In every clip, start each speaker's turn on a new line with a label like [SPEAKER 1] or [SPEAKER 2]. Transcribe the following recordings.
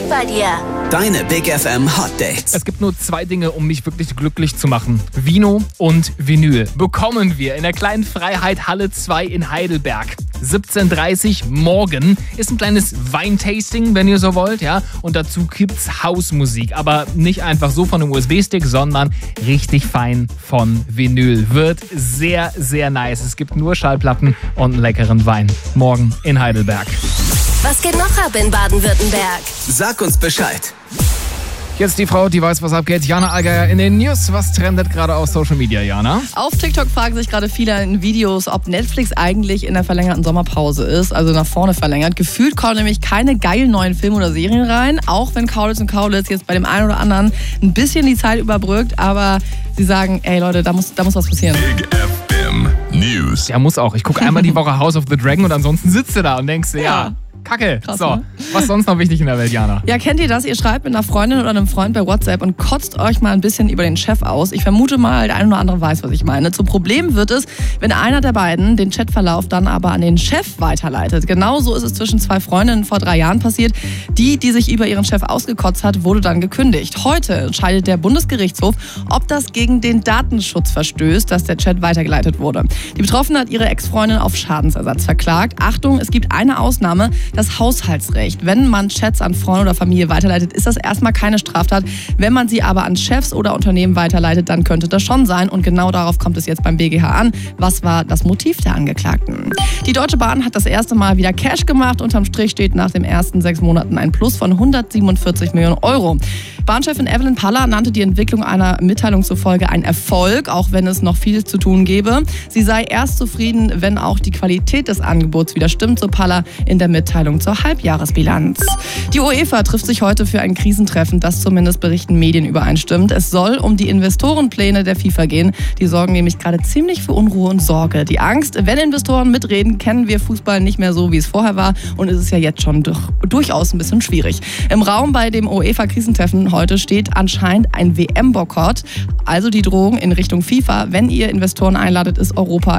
[SPEAKER 1] Update bei dir.
[SPEAKER 2] Deine Big FM Hot Dates.
[SPEAKER 3] Es gibt nur 2 Dinge, um mich wirklich glücklich zu machen. Vino und Vinyl. Bekommen wir in der kleinen Freiheit Halle 2 in Heidelberg. 17:30 morgen ist ein kleines Weintasting, wenn ihr so wollt, ja. Und dazu gibt's Hausmusik. Aber nicht einfach so von einem USB-Stick, sondern richtig fein von Vinyl. Wird sehr, sehr nice. Es gibt nur Schallplatten und einen leckeren Wein. Morgen in Heidelberg.
[SPEAKER 1] Was geht noch ab in Baden-Württemberg?
[SPEAKER 2] Sag uns Bescheid.
[SPEAKER 3] Jetzt die Frau, die weiß, was abgeht. Jana Allgeier in den News. Was trendet gerade auf Social Media, Jana?
[SPEAKER 4] Auf TikTok fragen sich gerade viele in Videos, ob Netflix eigentlich in der verlängerten Sommerpause ist, also nach vorne verlängert. Gefühlt kommen nämlich keine geilen neuen Filme oder Serien rein, auch wenn Kaulitz & Kaulitz jetzt bei dem einen oder anderen ein bisschen die Zeit überbrückt, aber sie sagen, ey Leute, da muss was passieren.
[SPEAKER 5] Big FM News.
[SPEAKER 3] Ja, muss auch. Ich gucke einmal die Woche House of the Dragon und ansonsten sitzt du da und denkst, ja. Kacke.
[SPEAKER 4] Krass,
[SPEAKER 3] so,
[SPEAKER 4] ne?
[SPEAKER 3] Was ist sonst noch wichtig in der Welt, Jana?
[SPEAKER 4] Ja, kennt ihr das? Ihr schreibt mit einer Freundin oder einem Freund bei WhatsApp und kotzt euch mal ein bisschen über den Chef aus. Ich vermute mal, der eine oder andere weiß, was ich meine. Zum Problem wird es, wenn einer der beiden den Chatverlauf dann aber an den Chef weiterleitet. Genauso ist es zwischen 2 Freundinnen vor 3 Jahren passiert. Die sich über ihren Chef ausgekotzt hat, wurde dann gekündigt. Heute entscheidet der Bundesgerichtshof, ob das gegen den Datenschutz verstößt, dass der Chat weitergeleitet wurde. Die Betroffene hat ihre Ex-Freundin auf Schadensersatz verklagt. Achtung, es gibt eine Ausnahme, das Haushaltsrecht. Wenn man Chats an Freunde oder Familie weiterleitet, ist das erstmal keine Straftat. Wenn man sie aber an Chefs oder Unternehmen weiterleitet, dann könnte das schon sein. Und genau darauf kommt es jetzt beim BGH an. Was war das Motiv der Angeklagten? Die Deutsche Bahn hat das erste Mal wieder Cash gemacht. Unterm Strich steht nach den ersten 6 Monaten ein Plus von 147 Millionen Euro. Bahnchefin Evelyn Paller nannte die Entwicklung einer Mitteilung zufolge ein Erfolg, auch wenn es noch viel zu tun gäbe. Sie sei erst zufrieden, wenn auch die Qualität des Angebots wieder stimmt, so Paller in der Mitteilung zur Halbjahresbilanz. Die UEFA trifft sich heute für ein Krisentreffen, das zumindest berichten Medien übereinstimmt. Es soll um die Investorenpläne der FIFA gehen. Die sorgen nämlich gerade ziemlich für Unruhe und Sorge. Die Angst, wenn Investoren mitreden, kennen wir Fußball nicht mehr so, wie es vorher war. Und es ist ja jetzt schon durchaus ein bisschen schwierig. Im Raum bei dem UEFA-Krisentreffen heute steht anscheinend ein WM-Boykott. Also die Drohung in Richtung FIFA. Wenn ihr Investoren einladet, ist Europa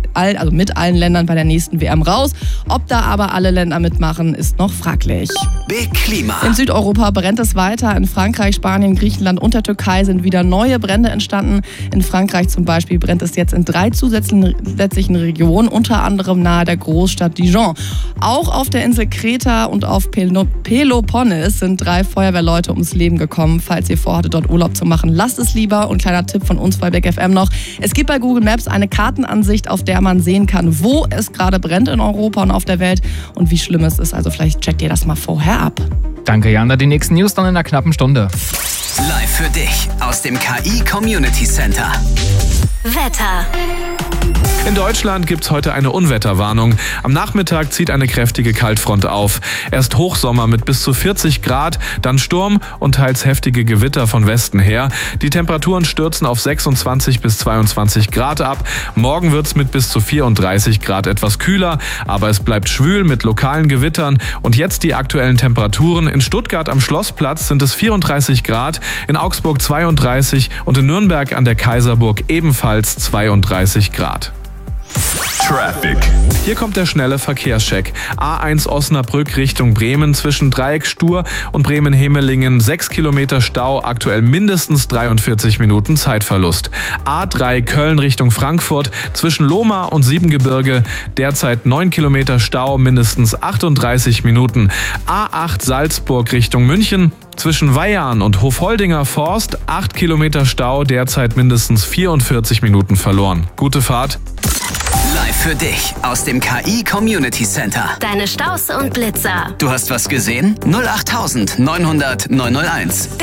[SPEAKER 4] mit allen Ländern bei der nächsten WM raus. Ob da aber alle Länder mitmachen, ist noch fraglich.
[SPEAKER 2] Big Klima.
[SPEAKER 4] In Südeuropa brennt es weiter. In Frankreich, Spanien, Griechenland und der Türkei sind wieder neue Brände entstanden. In Frankreich zum Beispiel brennt es jetzt in 3 zusätzlichen Regionen, unter anderem nahe der Großstadt Dijon. Auch auf der Insel Kreta und auf Peloponnes sind 3 Feuerwehrleute ums Leben gekommen. Falls ihr vorhattet, dort Urlaub zu machen, lasst es lieber. Und kleiner Tipp von uns bei Big FM noch. Es gibt bei Google Maps eine Kartenansicht, auf der man sehen kann, wo es gerade brennt in Europa und auf der Welt und wie schlimm es ist. Also vielleicht checkt ihr das mal vorher ab.
[SPEAKER 3] Danke, Jana. Die nächsten News dann in einer knappen Stunde.
[SPEAKER 2] Live für dich aus dem KI Community Center.
[SPEAKER 1] Wetter.
[SPEAKER 5] In Deutschland gibt's heute eine Unwetterwarnung. Am Nachmittag zieht eine kräftige Kaltfront auf. Erst Hochsommer mit bis zu 40 Grad, dann Sturm und teils heftige Gewitter von Westen her. Die Temperaturen stürzen auf 26 bis 22 Grad ab. Morgen wird's mit bis zu 34 Grad etwas kühler, aber es bleibt schwül mit lokalen Gewittern. Und jetzt die aktuellen Temperaturen. In Stuttgart am Schlossplatz sind es 34 Grad, in Augsburg 32 und in Nürnberg an der Kaiserburg ebenfalls 32 Grad.
[SPEAKER 6] Traffic.
[SPEAKER 5] Hier kommt der schnelle Verkehrscheck. A1 Osnabrück Richtung Bremen zwischen Dreieck Stur und Bremen-Hemelingen 6 Kilometer Stau, aktuell mindestens 43 Minuten Zeitverlust. A3 Köln Richtung Frankfurt zwischen Lohmar und Siebengebirge derzeit 9 Kilometer Stau, mindestens 38 Minuten. A8 Salzburg Richtung München zwischen Weihern und Hofholdinger Forst 8 Kilometer Stau, derzeit mindestens 44 Minuten verloren. Gute Fahrt.
[SPEAKER 2] Live für dich aus dem KI Community Center.
[SPEAKER 1] Deine Staus und Blitzer.
[SPEAKER 2] Du hast was gesehen? 08900 901.